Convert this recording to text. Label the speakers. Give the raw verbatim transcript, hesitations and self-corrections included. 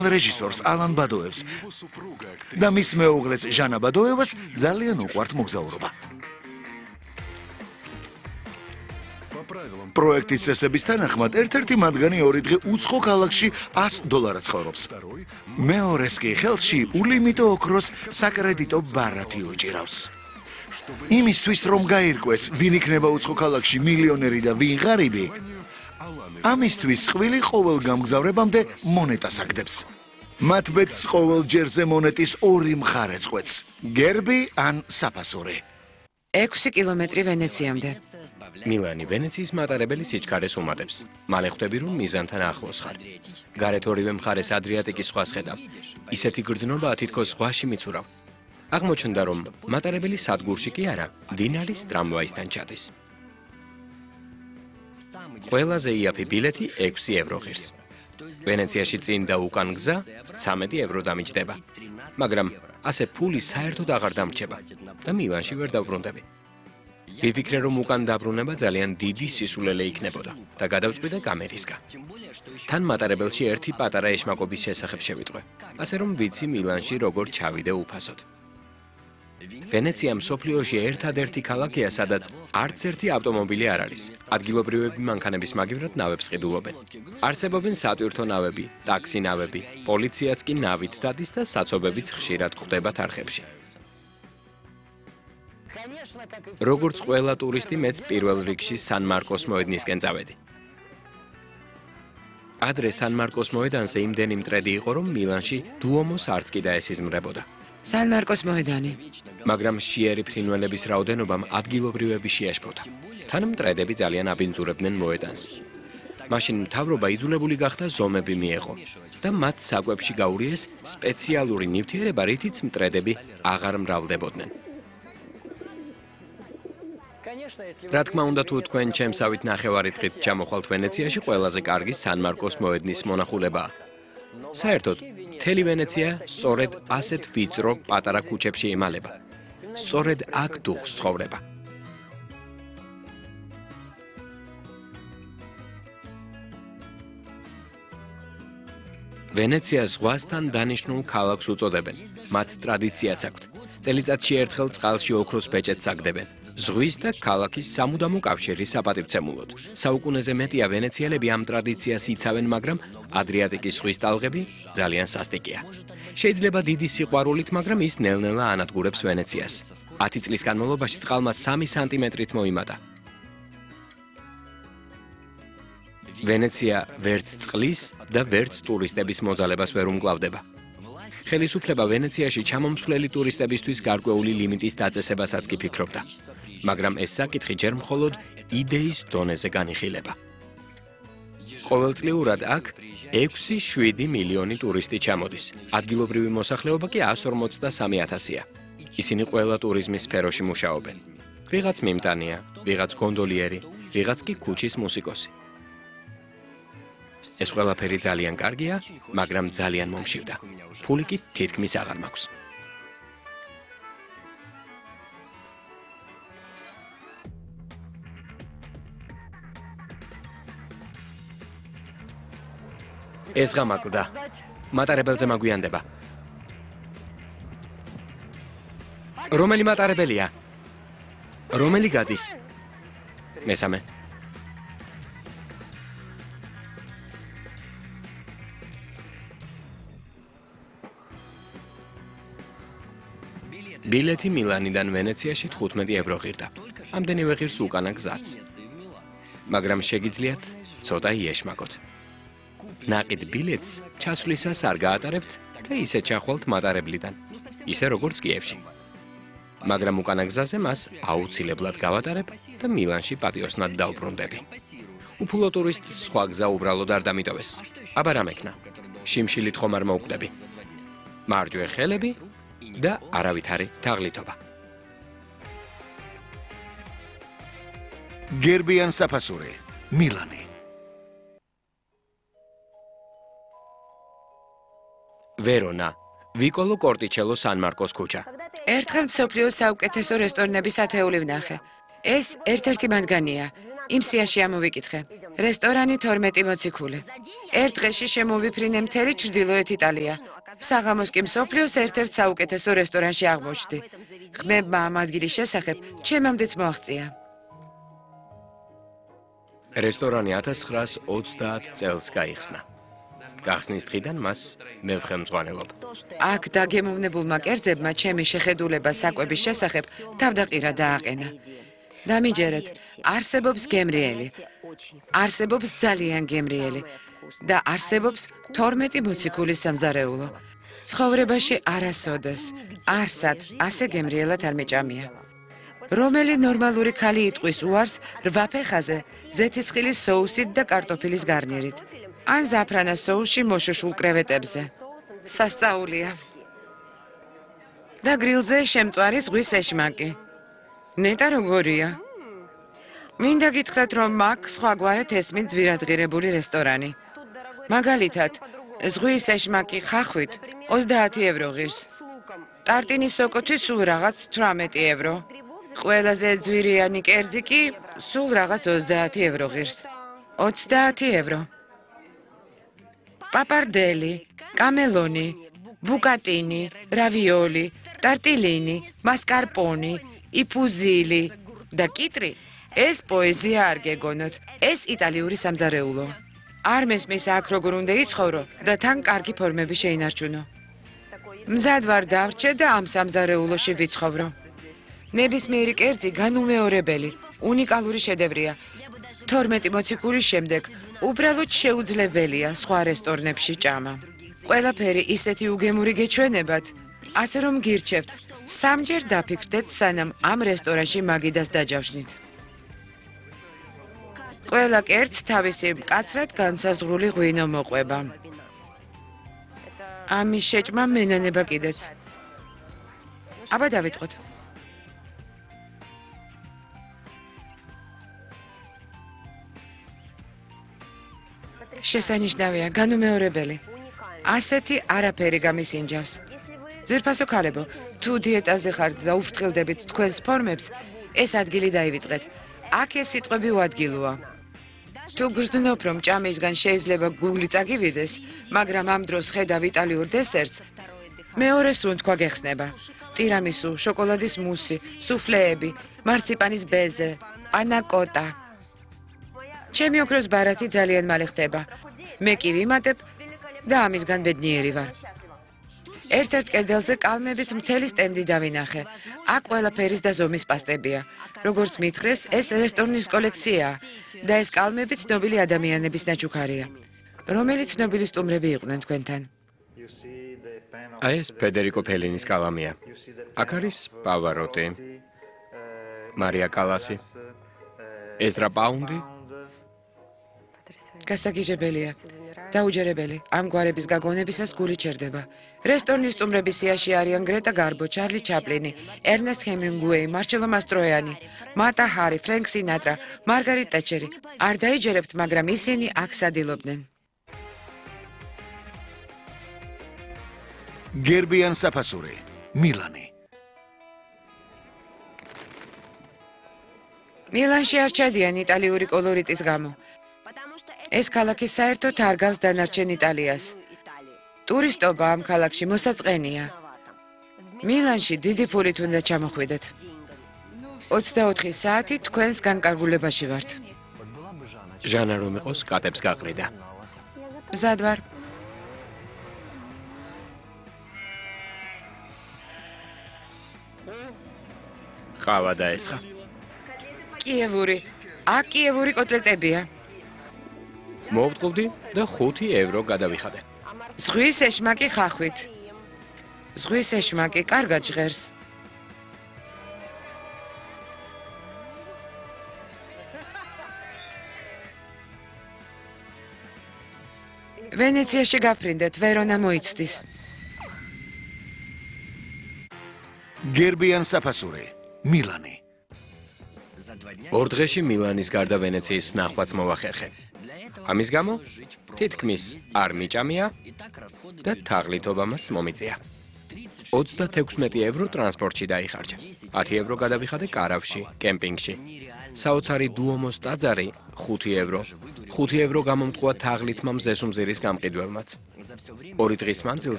Speaker 1: რეჟისორს ალან ბადოევს და მის მეუღლეს ჟანა ბადოევას ძალიან უყვართ მოგზაურობა. პროექტის წესების თანახმად ერთ-ერთი მათგანი ორი დღე უცხო ქალაქში ას დოლარად ცხოვრობს. მეორეს კი ხელში ულიმიტო ოქროს საკრედიტო ბარათი უჭირავს. იმისთვის რომ გაირკვეს, ვინ იქნება უცხო ქალაქში მილიონერი და ვინ ღარიბი, ამისთვის ყველი ყოველ გამგზავრებამდე მონეტას აგდებს. მათ ბედს ყოველ ჯერზე მონეტის ორი მხარე წყვეტს, გერბი ან საფასური.
Speaker 2: ექვსი კილომეტრი ვენეციამდე.
Speaker 3: მილანი ვენეციის მატარებელი სიჩქარეს უმატებს. მალე ხვდები, რომ მიზანთან ახლოს ხარ. გარეთ ორივე მხარეს ადრიატიკის ზღვას ხედავ. ისეთი გრძნობა თითქოს ზღვაში მიცურავ. აღმოჩნდა, რომ მატარებელი სადგურში კი არა, დინარის ტრამვაისთან ჩადის. ყველაზე იაფი ბილეთი ექვსი ევრო ღირს. ვენეციაში წინ და უკან გზა ცამეტი ევრო დამიჯდება. მაგრამ ასე ფული საერთოდ აღარ დამრჩება და მილანში ვერ დავბრუნდები. ვიფიქრე, რომ უკან დაბრუნება ძალიან დიდი სისულელე იქნებოდა და გადავწყვიტე კამერისგან. თან მატარებელში ერთი პატარა ეშმაკობის შესახებ შევიტყვე, ასე რომ ვიცი მილანში როგორ ჩავიდე უფასოდ. ვენეცია მსოფლიოში ერთადერთი ქალაქია, სადაც არც ერთი ავტომობილი არ არის. ადგილობრივები მანქანების მაგივრად ნავებს ყიდულობენ. არსებობენ სატვირთო ნავები, ტაქსი ნავები, პოლიციაც კი ნავით დადის და საცობებიც ხშირად ხვდება არხებში. როგორც ყველა ტურისტი, მეც პირველ რიგში სან მარკოს მოედნისკენ წავედი. ადრე სან მარკოს მოედანზე იმდენი მტრედი იყო, რომ მილანში დუომოს არც კი დაესიზმრებოდა.
Speaker 2: სან მარკოს მოედანი.
Speaker 3: მაგრამ შიერი ფრინველების რაოდენობამ ადგილობრივები შეაშფოთა. თან მტრედები ძალიან აბინძურებდნენ მოედანს. მაშინ მთავრობა იძულებული გახდა ზომები მიეღო და მათ საკვებში გაურიეს სპეციალური ნივთიერება, რითიც მტრედები აღარ მრავლდებოდნენ. რა თქმა უნდა, თუ თქვენ ჩემსავით ნახევარი დღით ჩამოხვალთ ვენეციაში, ყველაზე კარგი სან მარკოს მოედნის მონახულებაა. საერთოდ მთელი ვენეცია სწორედ ასეთ ვიწრო პატარა ქუჩებში იმალება. სწორედ აქ დუხს ცხოვრება. ვენეცია ზღვასთან დანიშნულ ქალაქს უწოდებენ. მათ ტრადიციაც აქვთ. წელიწადში ერთხელ წყალში ოქროს ბეჭედს აგდებენ. ზღვის და ქალაქის სამუდამო კავშირის საპატივცემულოდ. საუკუნეზე მეტია ვენეციელები ამ ტრადიციას იცავენ, მაგრამ ადრიატიკის ზღვის ტალღები ძალიან სასტიკია. შეიძლება დიდი სიყვარულით, მაგრამ ის ნელ-ნელა ანადგურებს ვენეციას. ათი წლის განმავლობაში წყალმა სამი სანტიმეტრით მოიმატა. ვენეცია ვერც წყლის და ვერც ტურისტების მოძალებას ვერ უმკლავდება. ხელისუფლება ვენეციაში ჩამომცვლელი ტურისტებისთვის გარკვეული ლიმიტის დაწესებასაც კი ფიქრობდა. მაგრამ ეს საკითხი ჯერ მხოლოდ იდეის დონეზე განიხილება. ყოველწლიურად აქ ექვსი შვიდი მილიონი ტურისტი ჩამოდის. ადგილობრივი მოსახლეობა კი εκατს ორმოცდასამი ათასია. ისინი ყველა ტურიზმის სფეროში მუშაობენ. ვიღაც მიმტანია, ვიღაც გონდოლიერი, ვიღაც კი ქუჩის მუსიკოსი. ეს ყველაფერი ძალიან კარგია, მაგრამ ძალიან მომშივდა. ფული კი თითქმის აღარ მაქვს. ეს გამაკვდა. მატარებელზე მაგვიანდება. რომელი მატარებელია? რომელი გადის? მესამე. ბილეთი მილანიდან ვენეციაში თხუთმეტი ევრო ღირდა. ამდენივე ღირს უკანა გზაც. მაგრამ შეგიძლიათ ცოტა იეშმაკოთ. ნაყიდ ბილეთს ჩასვლისას არ გაატარებთ და ისე ჩახვალთ მატარებლიდან, ისე როგორც კიევში. მაგრამ უკანა გზაზე მას აუცილებლად გავატარებ და მილანში პატიოსნად დავბრუნდები. უფულო ტურისტს სხვა გზა უბრალოდ არ დამიტოვეს. აბა რა მექნა? შიმშილით ხომ არ მოუკვდები. მარჯვე ხელები და არავითარი თაღლითობა.
Speaker 1: გერბი ან საფასური, მილანი.
Speaker 3: ვერონა, ვიკოლო კორტიჩელო სან მარკოს ქუჩა.
Speaker 2: ერთხელ მსოფლიოს საუკეთესო რესტორნების ათეული ვნახე. ეს ერთ-ერთი მათგანია. იმ სიაში ამოვიკითხე. რესტორანი თორმეტი მოციქული. ერთ დღეში შემოვიფრინე მთელი ჩრდილოეთ იტალია. საღამოს კი მსოფლიოს ერთ-ერთ საუკეთესო რესტორანში აღმოჩნდი. ხმებმა ამ ადგილის შესახებ ჩემამდეც მოაღწია.
Speaker 3: რესტორანი ათას ცხრაას ოცდაათ წელს გაიხსნა. გახსნის დღიდან მას მე ვხელმძღვანელობ.
Speaker 2: აქ დაგემოვნებულმა კერძებმა ჩემი შეხედულება საკვების შესახებ თავდაყირა დააყენა. დამიჯერეთ, არსებობს გემრიელი, არსებობს ძალიან გემრიელი და არსებობს თორმეტი მოციქულის სამზარეულო. ცხოვრებაში არასოდეს, არსად, ასე გემრიელად არ მეჭამია. რომელი ნორმალური ქალი იტყვის უარს რვა ფეხაზე ზეთისხილის соусით და კარტოფილის გარნირით, ან ზაფრანას соусში მოშოშულ კრევეტებზე. სასწაულია. და გრილზე შემწვარი ზღვის ეშმაკი. ნეტა როგორია? მინდა გითხრათ, რომ აქ სხვაგვარად ესმით ძვირადღირებული რესტორანი. მაგალითად, ზღვის ეშმაკი ხახვით ოცდაათი ევრო ღირს. ტარტინის სოკოთი სულ რაღაც თვრამეტი ევრო. ყველაზე ძვირიანი კერძი კი სულ რაღაც ოცდაათი ევრო ღირს. ოცდაათი ევრო. პაპარდელი, კამელონი, ბუკატინი, რავიოლი, ტარტილინი, მასკარპონი, იფუზილი და კიტრი. ეს პოეზია არ გეგონოთ, ეს იტალიური სამზარეულო. არ მესმის აქ როგორ უნდა იცხოვრო და თან კარგი ფორმები შეინარჩუნო. მზად ვარ დავრჩე და ამ სამზარეულოში ვიცხოვრო. ნებისმიერი კერძი განუმეორებელი, უნიკალური შედევრია. თორმეტი მოციქულის შემდეგ უბრალოდ შეუძლებელია სხვა რესტორნებში ჭამა. ყველაფერი ისეთი უგემური გეჩვენებათ, ასე რომ გირჩევთ, სამჯერ დაფიქრდეთ, სანამ ამ რესტორანში მაგიდას დაჯავშნით. ყველა კერძს თავისი მკაცრად განსაზღვრული ღვინო მოყვება. ამის შეჭმა მენანება კიდეც. აბა დავიწყოთ. შესანიშნავია, განუმეორებელი. ასეთი არაფერი გამისინჯავს. ძვირფასო ქალებო, თუ დიეტაზე ხართ და უფრთხილდებით თქვენს ფორმებს, ეს ადგილი დაივიწყეთ. აქ ეს სიტყვები უადგილოა. თუ გრძნობ, რომ ჭამისგან შეიძლება გუგლი წაგივიდეს, მაგრამ ამ დროს ხედავ იტალიურ დესერტს, მეორე სუნთქვა გეხსნება. ტირამისუ, შოკოლადის მუსი, სუფლეები, მარციპანის ბეზე, პანაკოტა. ჩემი ოქროს ბარათი ძალიან მალე ხდება. მე კი ვიმატებ და ამისგან ბედნიერი ვარ. ერთ-ერთ კედელზე კალმების მთელი სტენდი დავინახე. აქ ყველაფერის და ზომის პასტებია. როგორც მითხრეს, ეს რესტორნის კოლექციაა და ეს კალმები ცნობილი ადამიანების ნაჩუქარია. რომელი ცნობილი სტუმრები იყვნენ თქვენთან?
Speaker 3: აი ეს ფედერიკო ფელინის კალამია. აქ არის პავაროტი, მარია კალასი, ეზრა პაუნდი.
Speaker 2: გასაგიჟებელია. დაუჯერებელი. ამ გვარების გაგონებისას გული ჩერდება. რესტორნის სტუმრების სიაში არიან გრეტა გარბო, ჩარლი ჩაპლინი, ერნესტ ჰემინგუეი, მარჩელო მასტროიანი, მატა ჰარი, ფრენკ სინატრა, მარგარიტ ტაჩერი. არ დაიჯერებთ, მაგრამ ისინი აქ სადილობდნენ.
Speaker 1: გერბიან საფასური, მილანი.
Speaker 2: მილანში არ ჩადიან იტალიური კოლორიტის გამო. ეს ქალაქი საერთოდ არ გავს დანარჩენ იტალიას. ტურისტობა ამ ქალაქში მოსაწყენია. მილანში დიდი ფულით უნდა ჩამოხვიდეთ. ოცდაოთხი საათი თქვენს განკარგულებაში ვართ.
Speaker 3: ჟანა რომ იყოს კატებს გაყრიდა.
Speaker 2: მზად ვარ.
Speaker 3: ყავა დაესხა.
Speaker 2: კიევური. აქ კიევური კოტლეტებია.
Speaker 3: მოვტყუდი და ხუთი ევრო გადავიხადე.
Speaker 2: ზღვის ეშმაკი ხახვით. ზღვის ეშმაკი კარგად ჟღერს. ვენეციაში გაფრინდეთ, ვერონა მოიცდის.
Speaker 1: გერბიან საფასური, მილანი.
Speaker 3: ორ დღეში მილანის გარდა ვენეციის ნახვაც მოვახერხე. ამის გამო თითქმის არ მიჭამია და თაღლითობამაც მომიწია. ოცდათექვსმეტი ევრო ტრანსპორტში დაიხარჯა. ათი ევრო გადავიხადე კარავში, კემპინგში. საოცარი დუომოს ტაძარი ხუთი ევრო. ხუთი ევრო გამომთქვა თაღლითმა მზესუმზირის გამყიდველმაც. ორი დღის მანძილზე